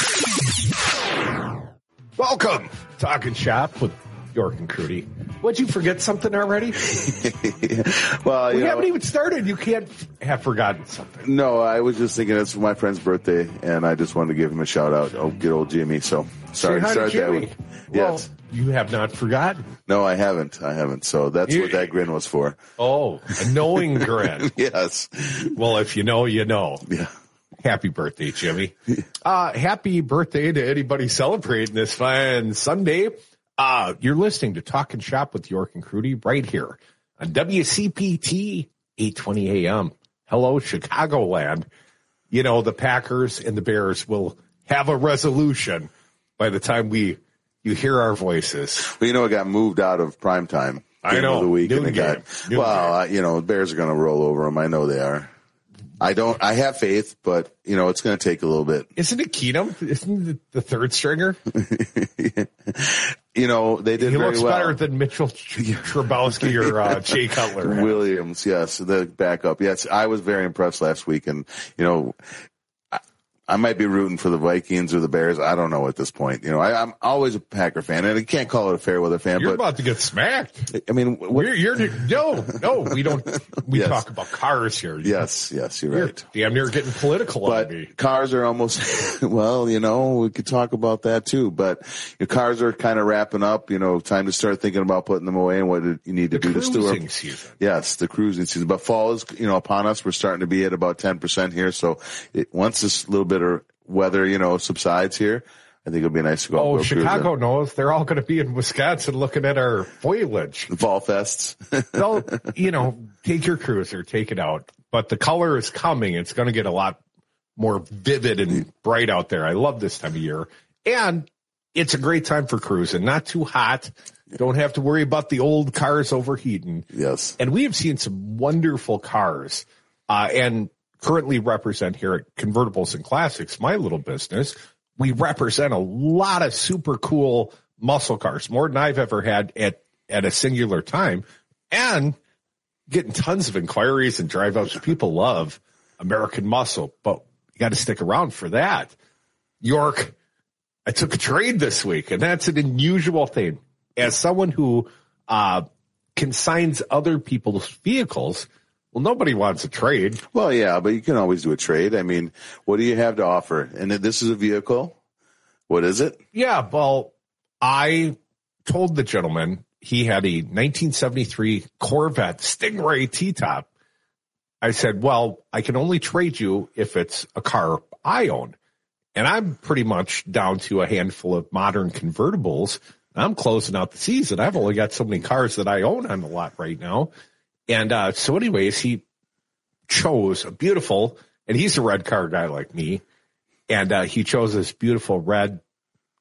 Welcome. Talking Shop with York and Crudy. Would you forget something already? Well, we haven't even started. You can't have forgotten something. No, I was just thinking it's my friend's birthday, and I just wanted to give him a shout out. Oh, good old Jimmy. So sorry to start that way. Yes. You have not forgotten? No, I haven't. So that's what that grin was for. Oh, a knowing grin. Yes. Well, if you know, you know. Yeah. Happy birthday, Jimmy. Happy birthday to anybody celebrating this fine Sunday. You're listening to Talkin' Shop with York and Crudy right here on WCPT 820 AM. Hello, Chicagoland. The Packers and the Bears will have a resolution by the time you hear our voices. Well, it got moved out of primetime. I know. Of the week, and it got, the Bears are going to roll over them. I know they are. I have faith, but, it's going to take a little bit. Isn't it Keenum? Isn't it the third stringer? They did very well. He looks better than Mitchell Trubisky or Jay Cutler. Williams, yes, the backup. Yes, I was very impressed last week, and, I might be rooting for the Vikings or the Bears. I don't know at this point. I'm always a Packer fan, and I can't call it a fair weather fan. You're about to get smacked. I mean, no, we don't. We talk about cars here. Yes, you're right. You're damn near getting political on me. Cars are almost, we could talk about that too. But cars are kind of wrapping up. Time to start thinking about putting them away and what you need to do to store. The cruising season. Yes, the cruising season. But fall is, upon us. We're starting to be at about 10% here. So once this little bit of weather, subsides here, I think it'll be nice to go. Oh, Chicago knows. They're all going to be in Wisconsin looking at our foliage. Fall fests. They'll, take your cruiser, take it out. But the color is coming. It's going to get a lot more vivid and bright out there. I love this time of year. And it's a great time for cruising. Not too hot. Don't have to worry about the old cars overheating. Yes. And we have seen some wonderful cars. And currently represent here at Convertibles and Classics, my little business. We represent a lot of super cool muscle cars, more than I've ever had at a singular time, and getting tons of inquiries and drive ups. People love American muscle, but you got to stick around for that. York, I took a trade this week, and that's an unusual thing. As someone who consigns other people's vehicles, well, nobody wants a trade. Well, yeah, but you can always do a trade. I mean, what do you have to offer? And this is a vehicle. What is it? Yeah, well, I told the gentleman he had a 1973 Corvette Stingray T-top. I said, well, I can only trade you if it's a car I own. And I'm pretty much down to a handful of modern convertibles. I'm closing out the season. I've only got so many cars that I own on the lot right now. And so anyways, he chose a beautiful, and he's a red car guy like me, and he chose this beautiful red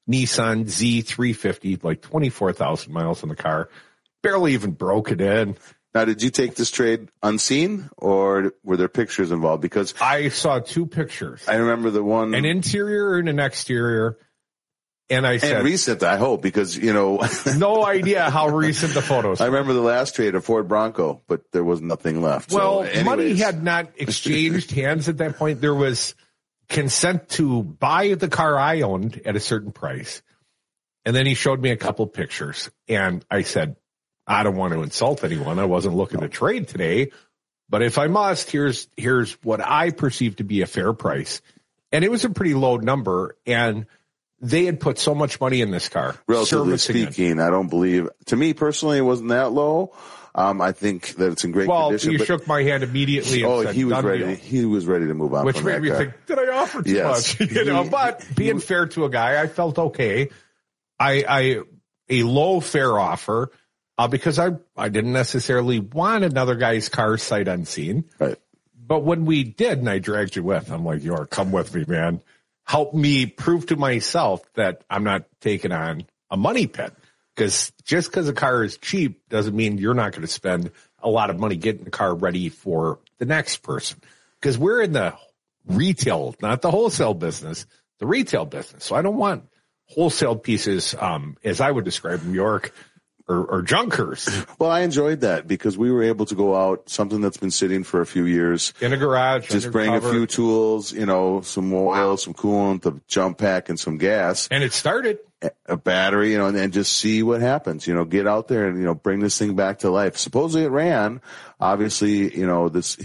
Nissan Z350, like 24,000 miles on the car. Barely even broke it in. Now, did you take this trade unseen, or were there pictures involved? Because I saw 2 pictures. I remember the one, an interior and an exterior. And I said, and recent, I hope, because, you know, no idea how recent the photos were. I remember the last trade, a Ford Bronco, but there was nothing left. Well, so money had not exchanged hands at that point. There was consent to buy the car I owned at a certain price. And then he showed me a couple pictures, and I said, I don't want to insult anyone. I wasn't looking to trade today, but if I must, here's what I perceive to be a fair price. And it was a pretty low number, and they had put so much money in this car. Relatively speaking, I don't believe, to me personally, it wasn't that low. I think that it's in great condition. Well, you shook my hand immediately. And said, he was ready. Deal. He was ready to move on. Which made me think, did I offer too much? But being fair to a guy, I felt okay. A low fair offer, because I didn't necessarily want another guy's car sight unseen. Right. But when we did, and I dragged you with, I'm like, come with me, man. Help me prove to myself that I'm not taking on a money pit. Because just because a car is cheap doesn't mean you're not going to spend a lot of money getting the car ready for the next person. Because we're in the retail, not the wholesale business, the retail business. So I don't want wholesale pieces, as I would describe New York, or junkers. Well, I enjoyed that because we were able to go out, something that's been sitting for a few years. In a garage. Just bring a few tools, some oil, some coolant, a jump pack, and some gas. And it started. A battery, and just see what happens. Get out there and, bring this thing back to life. Supposedly it ran. Obviously, this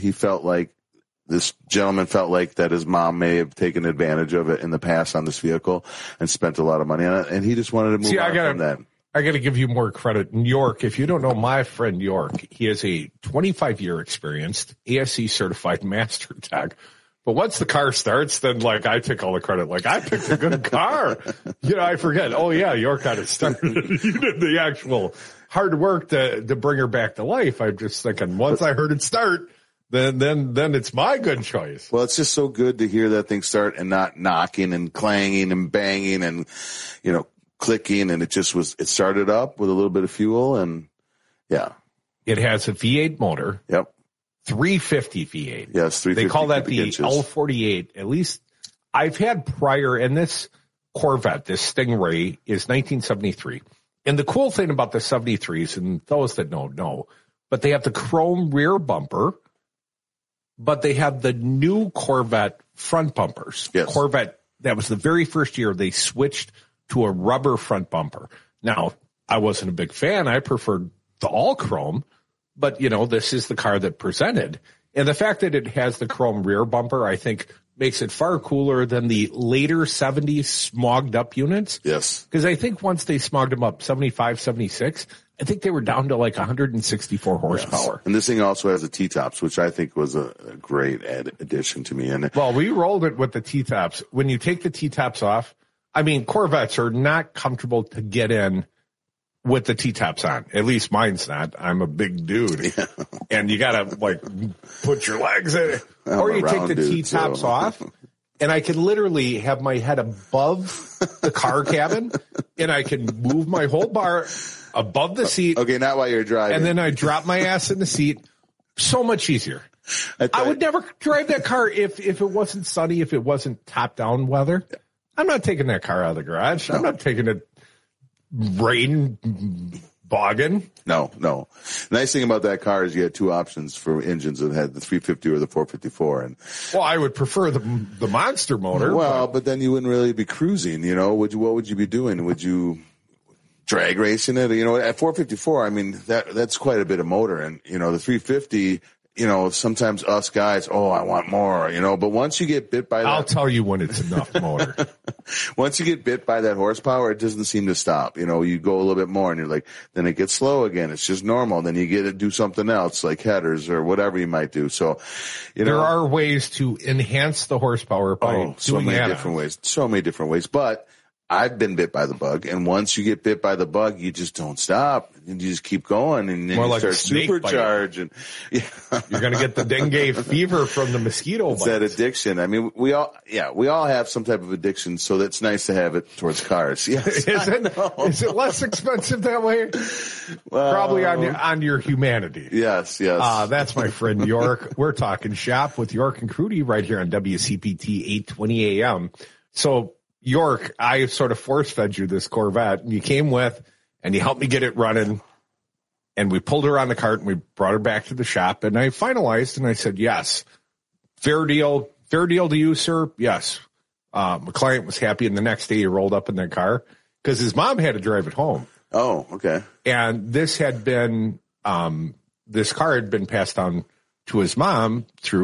gentleman felt like that his mom may have taken advantage of it in the past on this vehicle and spent a lot of money on it. And he just wanted to move on from that. I got to give you more credit. New York, if you don't know my friend York, he has a 25-year experienced ASE certified master tech. But once the car starts, then I take all the credit. I picked a good car. I forget. Oh yeah, York got it started. You did the actual hard work to bring her back to life. I'm just thinking once I heard it start, then it's my good choice. Well, it's just so good to hear that thing start and not knocking and clanging and banging and, clicking, and it started up with a little bit of fuel, and yeah. It has a V8 motor. Yep. 350 V8. Yes, 350. They call that the L48. At least I've had prior, and this Corvette, this Stingray, is 1973. And the cool thing about the 73s, and those that know, but they have the chrome rear bumper, but they have the new Corvette front bumpers. Yes. Corvette, that was the very first year they switched to a rubber front bumper. Now, I wasn't a big fan. I preferred the all chrome, but this is the car that presented. And the fact that it has the chrome rear bumper, I think, makes it far cooler than the later 70s smogged up units. Yes. Because I think once they smogged them up, 75, 76, I think they were down to 164 horsepower. Yes. And this thing also has the T-tops, which I think was a great addition to me. Well, we rolled it with the T-tops. When you take the T-tops off, Corvettes are not comfortable to get in with the T-tops on. At least mine's not. I'm a big dude. Yeah. And you gotta put your legs in it. Or you take the T-tops off, and I can literally have my head above the car cabin, and I can move my whole bar above the seat. Okay, not while you're driving. And then I drop my ass in the seat. So much easier. I would never drive that car if it wasn't sunny, if it wasn't top-down weather. I'm not taking that car out of the garage. No. I'm not taking it rain bogging. No. The nice thing about that car is you had two options for engines that had the 350 or the 454. Well, I would prefer the monster motor. Well, but then you wouldn't really be cruising, what would you be doing? Would you drag racing it? At 454, that's quite a bit of motor. And, the 350, sometimes us guys, I want more, but once you get bit by that. I'll tell you when it's enough motor. Once you get bit by that horsepower, it doesn't seem to stop. You go a little bit more and you're like, then it gets slow again. It's just normal. Then you get to do something else like headers or whatever you might do. So, there are ways to enhance the horsepower by so many different ways. So many different ways. But I've been bit by the bug, and once you get bit by the bug, you just don't stop, and you just keep going, and then you start supercharging. Yeah. You're going to get the dengue fever from the mosquito bites. It's that addiction. I mean, we all have some type of addiction, so it's nice to have it towards cars. Yes, is it less expensive that way? Well, probably on your humanity. Yes. That's my friend York. We're talking shop with York and Crudy right here on WCPT 820 AM. So, York, I sort of force-fed you this Corvette, and you came with, and you helped me get it running, and we pulled her on the cart, and we brought her back to the shop, and I finalized, and I said, yes, fair deal to you, sir, yes. My client was happy, and the next day he rolled up in their car, because his mom had to drive it home. Oh, okay. And this had been, this car had been passed on to his mom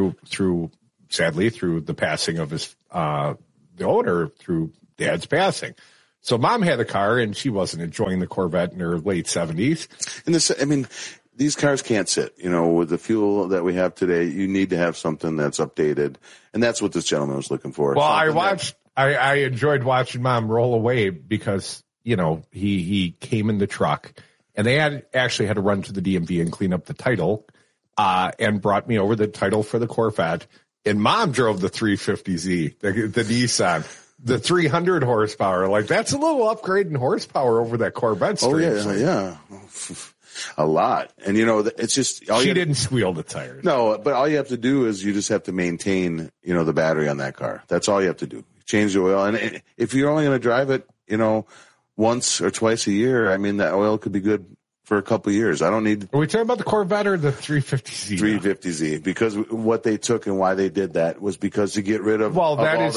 sadly, through the passing of his, the owner through dad's passing. So mom had a car and she wasn't enjoying the Corvette in her late 70s. And these cars can't sit, with the fuel that we have today. You need to have something that's updated. And that's what this gentleman was looking for. Well, I enjoyed watching mom roll away because, he came in the truck and they actually had to run to the DMV and clean up the title, and brought me over the title for the Corvette. And mom drove the 350Z, the Nissan, the 300 horsepower. Like, that's a little upgrade in horsepower over that Corvette. Oh, yeah. A lot. And, it's just... She didn't squeal the tires. No, but all you have to do is you just have to maintain, the battery on that car. That's all you have to do. Change the oil. And if you're only going to drive it, once or twice a year, that oil could be good for a couple of years. I don't need... Are we talking about the Corvette or the 350Z? 350Z, because what they took and why they did that was because to get rid of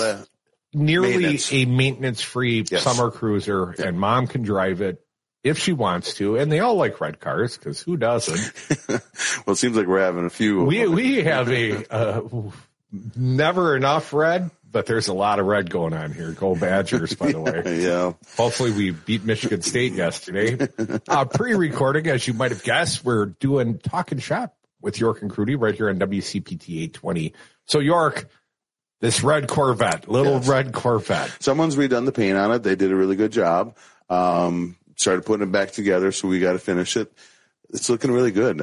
nearly a maintenance-free summer cruiser, and mom can drive it if she wants to, and they all like red cars, because who doesn't? Well, it seems like we're having a few. We have a never enough red, but there's a lot of red going on here. Go Badgers, by the way. Yeah. Hopefully we beat Michigan State yesterday. Pre-recording, as you might have guessed, we're doing Talking Shop with York and Crudy right here on WCPT 820. So, York, this red Corvette, red Corvette. Someone's redone the paint on it. They did a really good job. Started putting it back together, so we got to finish it. It's looking really good.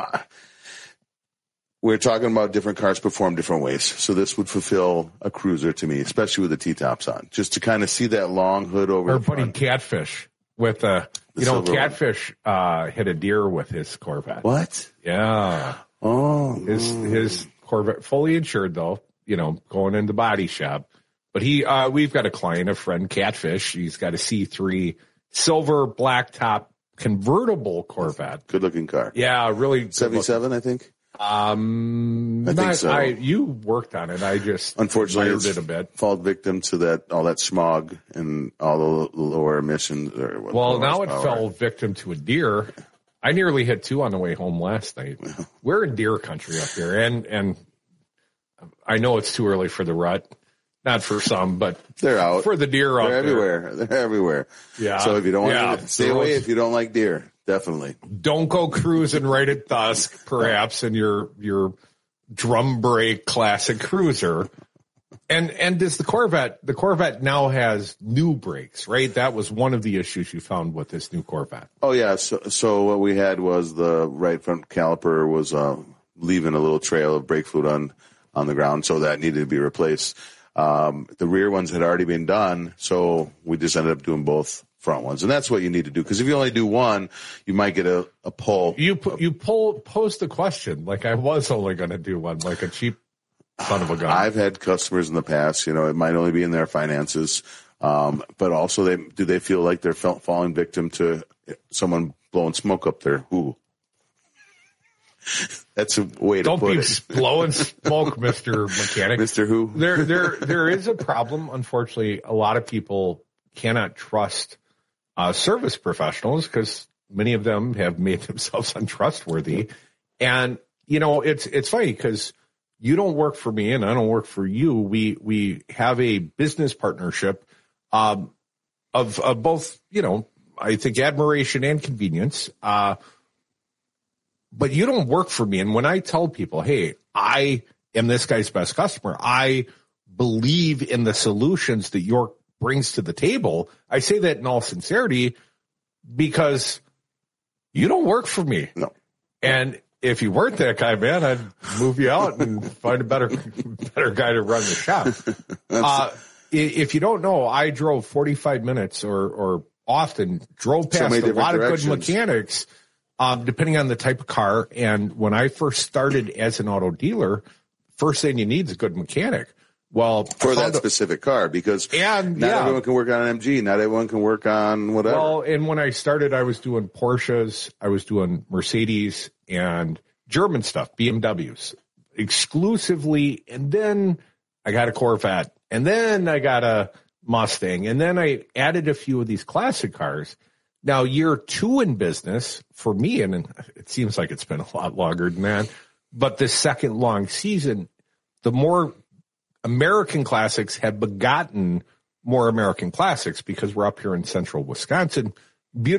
We're talking about different cars perform different ways. So this would fulfill a cruiser to me, especially with the T-tops on, just to kind of see that long hood over. Our buddy Catfish with Catfish hit a deer with his Corvette. What? Yeah. Oh. His Corvette, fully insured though, going in the body shop. But we've got a client, a friend, Catfish. He's got a C3 silver blacktop convertible Corvette. Good looking car. Yeah, really. 77, I think. I think so. You worked on it. I just unfortunately it a bit. Fall victim to all that smog and all the lower emissions. Now it fell victim to a deer. I nearly hit 2 on the way home last night. We're in deer country up here, and I know it's too early for the rut. Not for some, but they're out for the deer. They're everywhere. They're everywhere. Yeah. So if you don't want to stay away, if you don't like deer. Definitely. Don't go cruising right at dusk, perhaps, in your drum brake classic cruiser. And does the Corvette now has new brakes, right? That was one of the issues you found with this new Corvette. Oh, yeah. So what we had was the right front caliper was leaving a little trail of brake fluid on the ground, so that needed to be replaced. The rear ones had already been done, so we just ended up doing both front ones, and that's what you need to do, because if you only do one, you might get a pull. You posed the question like I was only going to do one, like a cheap son of a gun. I've had customers in the past, it might only be in their finances, but also do they feel like they're falling victim to someone blowing smoke up their hoo? That's a way to put it. Don't be blowing smoke, Mr. Mechanic. Mr. Who? There is a problem. Unfortunately, a lot of people cannot trust service professionals because many of them have made themselves untrustworthy. And, it's funny because you don't work for me and I don't work for you. We have a business partnership of both, I think admiration and convenience. But you don't work for me. And when I tell people, hey, I am this guy's best customer, I believe in the solutions that York brings to the table. I say that in all sincerity because you don't work for me. No. And if you weren't that guy, man, I'd move you out and find a better guy to run the shop. If you don't know, I drove 45 minutes or often drove past a lot of good mechanics, depending on the type of car. And when I first started as an auto dealer, first thing you need is a good mechanic. Well, for that specific car, because not everyone can work on an MG. Not everyone can work on whatever. Well, and when I started, I was doing Porsches, I was doing Mercedes and German stuff, BMWs exclusively. And then I got a Corvette, and then I got a Mustang, and then I added a few of these classic cars. Now, year 2 in business for me, and it seems like it's been a lot longer than that, but the second long season, the more American classics have begotten more American classics because we're up here in central Wisconsin. Beautiful.